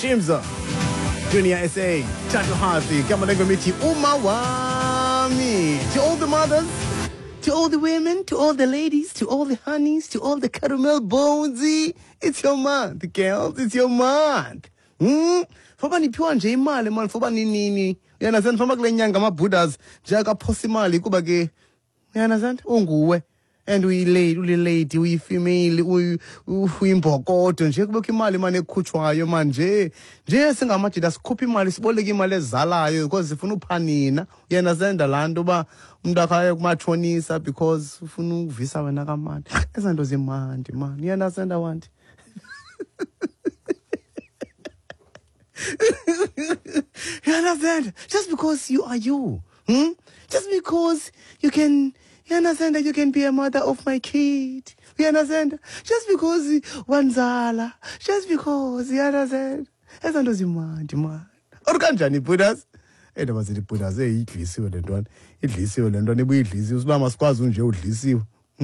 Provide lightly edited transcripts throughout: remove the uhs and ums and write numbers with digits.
Shimza, Junior SA, Chato Hati, Kamanega Michi, Umawami. To all the mothers, to all the women, to all the ladies, to all the honeys, to all the caramel bonesy. It's your month, girls. It's your month. Foba niphiwa nje imali man foba nini. Yana send foba kule nyanga amabuddhas jaka possimali kuba ke. Yana send unguwe. And we lady, we female, we imbokodo nje kubekho imali manje ekhutshwayo manje singamathi dasikhupha imali siboleke imali ezalayo because sifuna uphanina yena senda lanto ba umuntu akhaye kumatshonisa because ufuna ukuvisa wena kamani ezanto zimandi man yena senda wanti you understand? Just because you are you, just because you can. You understand that you can be a mother of my kid? You understand? Just because wanzala. Just because, you understand? Ezanto zimandi man. Orukanjani Buddhas? Edaba zithi Buddhas idlisiwe lentwana. Idlisiwe lentwana ebuyidlisiwe usiba masikwazi nje udlisiwe.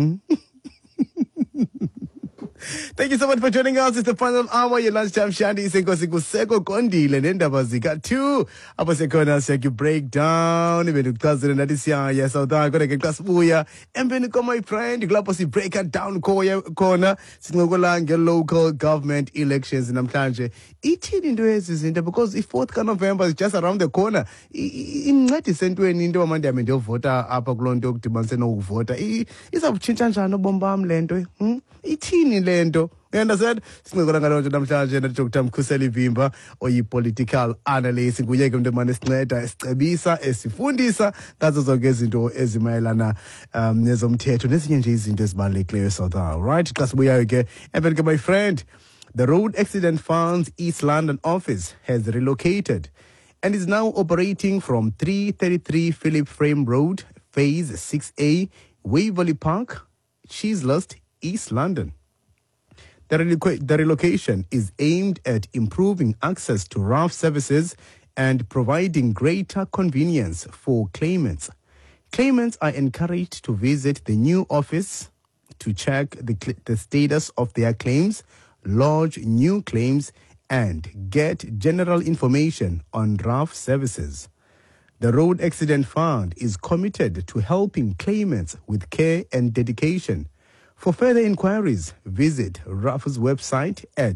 Thank you so much for joining us. It's the final hour. Your lunchtime shandy is Seko Kondile nendaba zika 2. Apho sekhona siya breakdown. Ibe ukuchazela nathi siya South Africa ke xa sibuya. Empeni ko my friend kulapho si break it down khona sincokola nge-local government elections namhlanje. Ithini into ezizinto because i4th November is just around the corner. Incedise entweni into amanje yami ndiyovota apha kulonto okudibanise nokuvota. Izabutshintsha njani ubomi bam lento? Ithini lento? You understand? Singokola ngalonto namhlanje na Dr. Mkhuseli Vimba oyi-political analyst nguyeke umuntu emane sinceda esicebisa esifundisa ngazo zonke izinto ezimayelana nezomthetho nezinye nje izinto ezibalulekileyo South Africa. Right? Xa sibuyayo ke empeni ke my friend, the Road Accident Fund's East London office has relocated and is now operating from 333 Philip Frame Road, Phase 6A, Waverley Park, Chislehurst, East London. The relocation is aimed at improving access to RAF services and providing greater convenience for claimants. Claimants are encouraged to visit the new office to check the status of their claims, lodge new claims, and get general information on RAF services. The Road Accident Fund is committed to helping claimants with care and dedication. For further inquiries, visit RAF's website at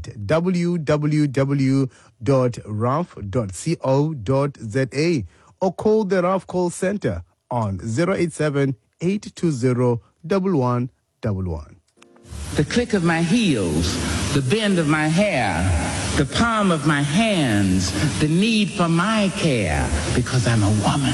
www.raf.co.za or call the RAF call center on 087-820-1111. The click of my heels, the bend of my hair, the palm of my hands, the need for my care, because I'm a woman,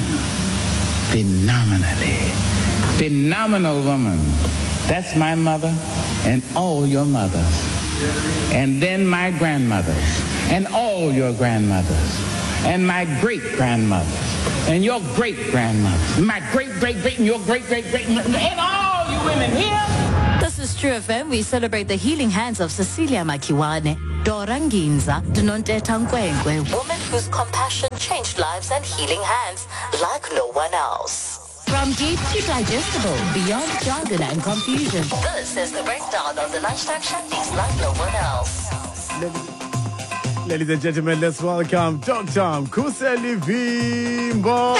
phenomenal woman. That's my mother and all your mothers. And then my grandmothers and all your grandmothers. And my great-grandmothers and your great-grandmothers. My great-great-great and your great-great-great and all you women here. This is True FM. We celebrate the healing hands of Cecilia Makiwane, Dora Nginza, Dinonteta Nkwenkwe, women whose compassion changed lives and healing hands like no one else. From deep to digestible, beyond jargon and confusion, this is the breakdown of the lunchtime shanties like no one else. Ladies and gentlemen, let's welcome Dr. Mkhuseli Vimba.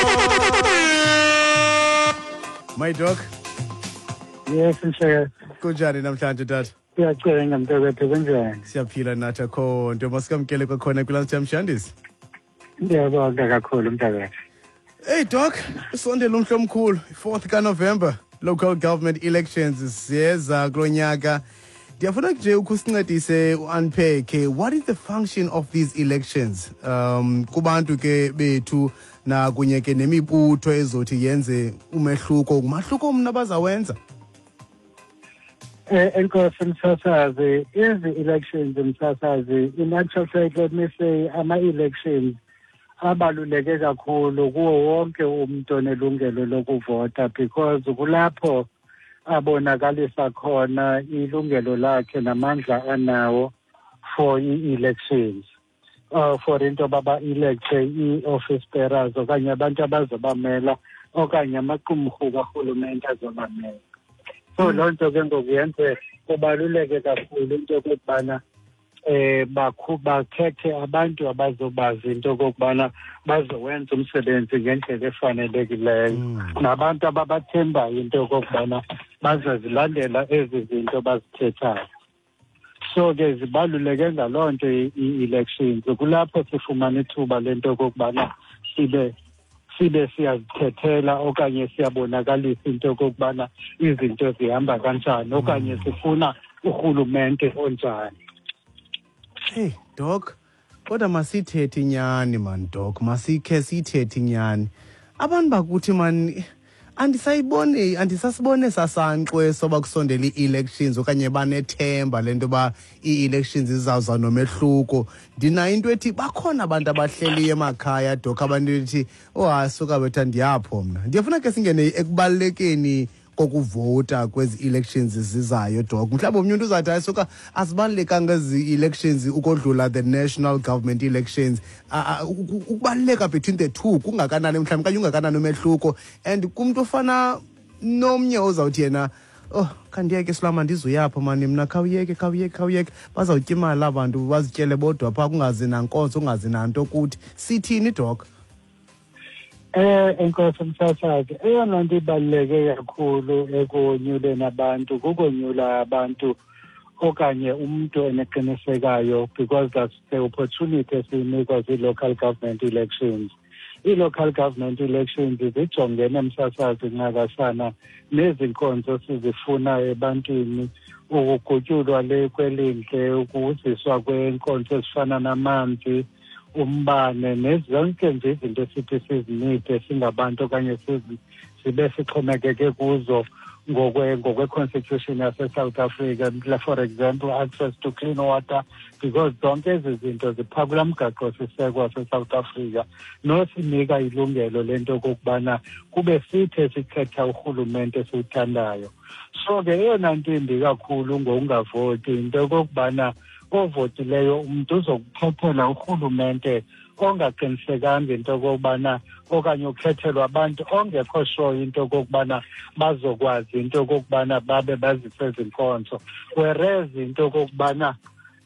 My doc. Yes, sir. Kunjani namhlanje tata? Siyacenga mntakwethu kunjani? Siyaphila nathi akho nto masikamkele kwakhona kwi-lunchtime shanties. Ngiyabonga kakhulu mntakwethu. Hey doc, isondele umhlo omkhulu, 4th November, local government elections siyeza kulo nyaka. Ndiyafuna nje ukusincedise unpack what is the function of these elections kubantu ke bethu na kunye ke nemibutho ezothi yenze umehluko kumahluko mna bazawenza. Enkosi msasazi, elections msasazi, in actual fact let me say ama-elections abaluleke kakhulu kuwo wonke umuntu onelungelo lokuvota because kulapho abonakalisa khona ilungelo lakhe namandla anawo for i-elections. For into baba electe i-office bearers okanye abantu abazobamela okanye amaqumrhu kahulumende azobamela. So loo nto ke ngoku yenze kubaluleke kakhulu into yokubana bakhethe abantu abazobazi into okokubana bazowenza umsebenzi ngendlela efanelekileyo nabantu ababathembayo into okokubana bazazilandela ezi zinto bazithethayo. So ke zibaluleke ngaloo nto i-elections. Kulapho sifumana ithuba lento okokubana sibe siyazithethela okanye siyabonakalisa into okokubana izinto zihamba kanjani okanye sifuna urhulumente onjani. Hey Doc, kodwa masithethe inyani man Doc, masikhe sithethe inyani. Abantu bakuthi man andisasibone sasanxwe soba kusondela ii-elections okanye banethemba lento ba ii-elections zizawuza nomehluko. Ndinayo into ethi bakhona abantu abahleliyo emakhaya Doc, abantu ethi suka betha ndiyapho mna. Ndiyafuna ke singene ekubalulekeni kokuvota kwezi elections zizayo Doc. Mhlawumbi omnye umuntu uzathi ayisuka asibalulekanga ezi elections ukodlula the national government elections. Ukubaluleka between the two kungakanani mhlawumbi kanye ungakanani umehluko, and kumntu ofana nomnye ozawuthi yena khandiyeke silama ndizuyapha mani mna khawuyeke bazawutya imali abantu bazityele bodwa phaa kungazi nankonzo kungazi nanto kuthi. Sithini Doc? Enkosi Msasazi, eyona nto ibaluleke kakhulu ekonyuleni abantu kukonyula abantu okanye umntu eneqinisekayo, because that's the opportunity esiyinikwa zii-local government elections. Ii-local government elections zijongene Msasazi ncakasana nezinkonzo sizifuna ebantwini, ukugutyulwa le kwelindle, ukuziswa kweenkonzo ezifana namanzi, umbane nezonke nje izinto esithi sizinide singabantu okanye sibe sixhomekeke kuzo ngokwe-constitution yase-South Africa. For example, access to clean water, because zonke ezi zinto ziphaa kulaa mgaqo-siseko wase-South Africa nosinika ilungelo lento okokubana kube sithe sikhetha urhulumente esiwuthandayo. So ke eyona nto imbi kakhulu ngokungavoti into okokubana ovotileyo umntu uzokukhethela urhulumente ongaqinisekanga into okokubana okanye ukhethelwa abantu ongekho sure into okokubana bazokwazi into okokubana babe bazise zinkonzo. Whereas into okokubana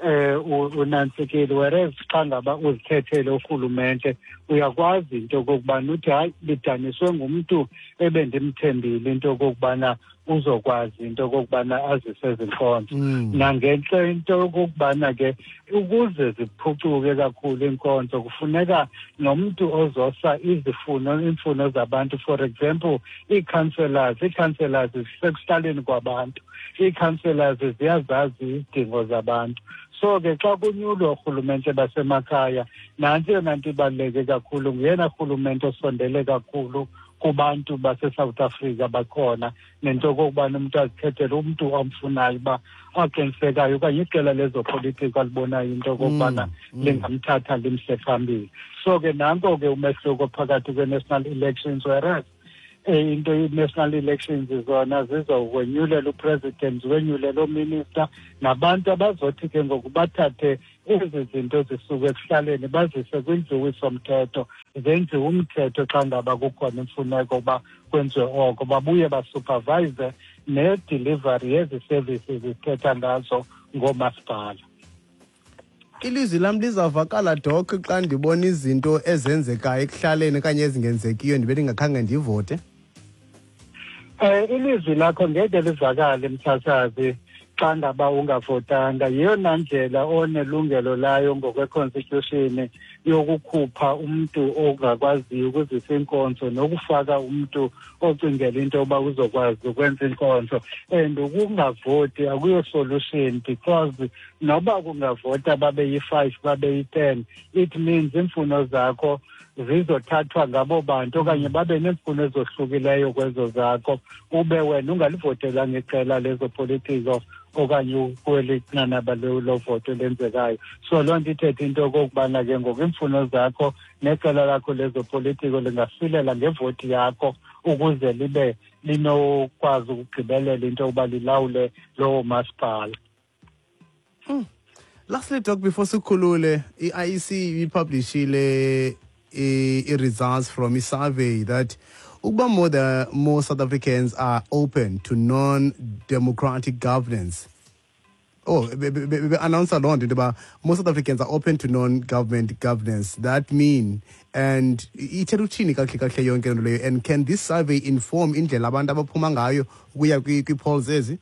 unantsikile, whereas xa ngaba uzikhethele urhulumente uyakwazi into okokubana uthi hayi lidaniswe ngumntu ebendimthembile into okokubana uzokwazi into okokubana azise zinkonzo. Nangentle into okokubana ke ukuze ziphucuke kakhulu iinkonzo kufuneka nomntu ozosa iimfuno zabantu. For example, ii-councillors zisekuhlaleni kwabantu, ii-councillors ziyazazi izidingo zabantu. So ke xa kunyulwa urhulumente basemakhaya, nantsi yona nto ibaluleke kakhulu, nguyena rhulumente osondele kakhulu kubantu base-South Africa bakhona, nento okokubana umntu azikhethele umntu omfunayo uba aqinisekayo okanye iqela lezopolitiko alibonayo into okokubana lingamthatha limse phambili. So ke nanko ke umehluko phakathi kwe-national elections, whereas into i-national elections zona zizokwenyulela upresident, wenyulela uminister, nabantu abazothi ke ngoku bathathe ezi zinto zisuke ekuhlaleni bazise kwindluwiso-mthetho, zenziwe umthetho xa ngaba kukhona imfuneko uba kwenziwe oko, babuye basupervise ne-delivery yezi services zithetha ngazo ngoomasipala. Ilizwi lam lizavakala Doc xa ndibona izinto ezenzekayo ekuhlaleni okanye ezingenzekiyo ndibe ndingakhange ndivote? Ilizwi lakho ngeke livakale Msasazi xa ngaba ungavotanga. Yeyona ndlela onelungelo layo ngokwe-constitution yokukhupha umntu ongakwaziyo ukuzisa inkonzo nokufaka umntu ocingela into yoba uzokwazi ukwenza inkonzo. And ukungavoti akuyo solution, because noba kungavota babe yi-5 babe yi-10, it means imfuno zakho zizothathwa ngabo bantu okanye babe neemfuno ezohlukileyo kwezo zakho, ube wena ungalivotelanga iqela lezopolitiko okanye kweli nqanaba lovoto elenzekayo. So loo nto ithetha into okokubana ke ngoku iimfuno zakho neqela lakho lezopolitiko lingasilela ngevoti yakho ukuze libe linokwazi ukugqibelela into yokuba lilawule lowo masipala. Lastly Doc, before sikhulule, i-IEC ipublishile results from a survey that more South Africans are open to non-democratic governance. announce a lot about most South Africans are open to non-government governance. That mean and and can this survey inform indlela abantu abaphuma ngayo kuya kwi-polls ezi?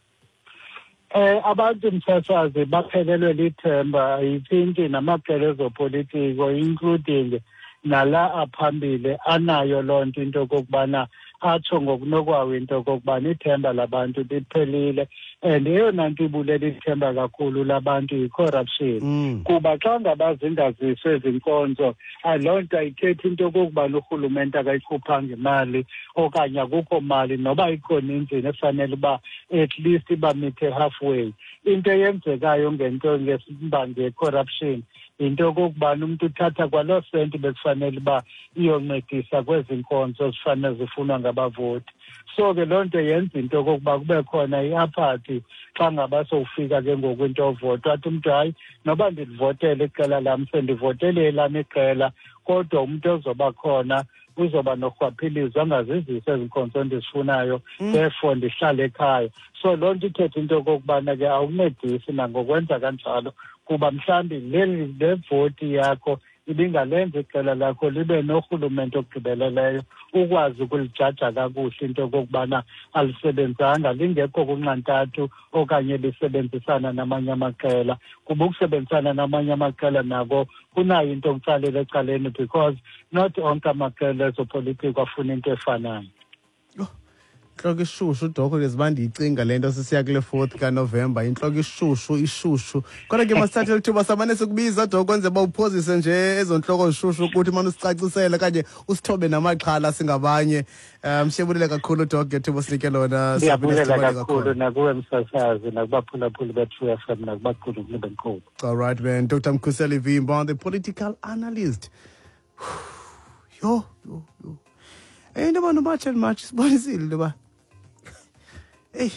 Abantu msasazi baphelelwe lithemba I think namaqela ezopolitiko including nala aphambili anayo lonto into kokubana atsho ngokunokwawo into kokubana ithemba labantu liphelile and eyona nto ibulela ithemba kakhulu labantu yi-corruption kuba xa ngabazingaziswe ezinkonzo loo nto ayithethi into kokubana urhulumente akayikhuphanga imali okanye akukho mali noba ikhona inzini efanele uba at least ibamithe halfway into eyenzekayo ngento ngesimbangi ye-corruption into kokubana umuntu uthatha kwaloo senti bekufanele uba iyoncedisa kwezi nkonzo zifanele zifunwa ngabavoti so ke loo nto yenza into kokuba kube khona iaphathi xa ngaba sowufika ke ngoku into yovoto athi umntu hayi noba ndilivotele iqela lam sendivotele elam iqela kodwa umuntu ozoba khona uzoba norhwaphilizo angazizisa ezinkonzo ndizifunayo therefore ndihlale ekhaya so loo nto ithetha into kokubana ke awuncedisi nangokwenza kanjalo kuba mhlambi le voti yakho ibingalenza iqela lakho libe norhulumente ogqibeleleyo ukwazi ukulijaja kakuhle into kokubana alisebenzanga lingekho kunxantathu okanye lisebenzisana namanye amaqela kuba ukusebenzisana namanye amaqela nako kunayo into okutsalela ecaleni because not onke amaqela ezopolitiko afuna into efanayo. Inhloko ishushu udoko leziba ndiyicinga lento sisiya kule 4th kaNovember inhloko ishushu kodwa ke masithathe lithuba samane sikubiza doko kwenze ba uphosise nje ezonhloko zishushu ukuthi manje usicacisele kanje usithobe namaxhala singabanye mshebulele kakhulu doko ngethuba sinike lona siyabulela kakhulu nakuwe msasazi nakubaphulaphuli bethu FM nakubaqulu kubenkobo. All right man, Dr. Mkhuseli Vimba, the political analyst. yo into abantu batshe much sibonisile ba hey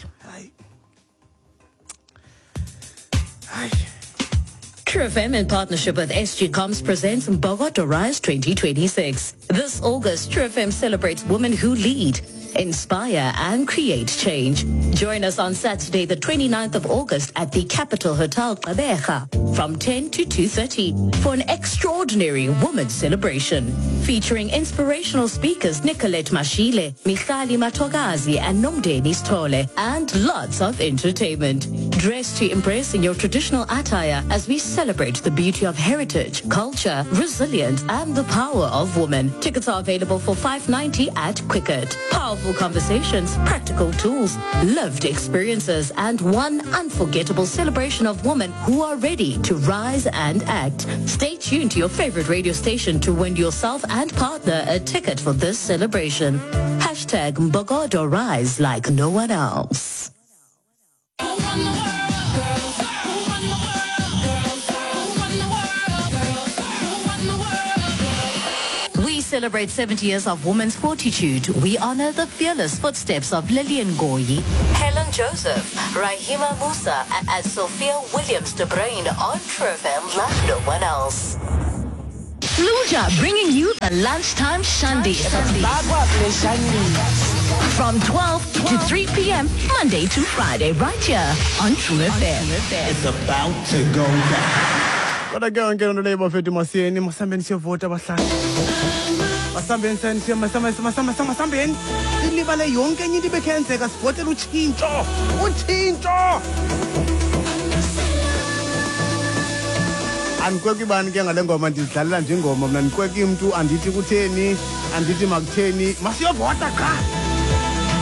True FM in partnership with SG Coms presents Mbogodo Rise 2026. This August, True FM celebrates women who lead, inspire and create change. Join us on Saturday, the 29th of August at the Capital Hotel Gqeberha from 10 to 2:30 for an extraordinary women's celebration featuring inspirational speakers Nicolette Mashile, Michali Matogazi and Nomdeni Stole and lots of entertainment. Dress to impress in your traditional attire as we celebrate the beauty of heritage, culture, resilience and the power of women. Tickets are available for $5.90 at Quicket. Powerful conversations, practical tools, lived experiences, and one unforgettable celebration of women who are ready to rise and act. Stay tuned to your favorite radio station to win yourself and partner a ticket for this celebration. Hashtag Mbogodo Rise like no one else. Celebrate 70 years of women's fortitude. We honor the fearless footsteps of Lillian Goyi, Helen Joseph, Rahima Musa, and Sophia Williams de Bruin on True FM like no one else. Fluja bringing you the lunchtime Shandi from 12 to 3 p.m. Monday to Friday right here on True FM. It's about to go down. Kodwa ke onke nto leyo bafethu masiyeni masambeni siyovota abahlali masambeni masambeni ilibale yonke enye into ibekenzeka sivotela utshintsho andikweki bani ke ngale ngoma ndizidlalela nje ingoma mna ndikweki mntu andithi kutheni andithi makutheni masiyovota qha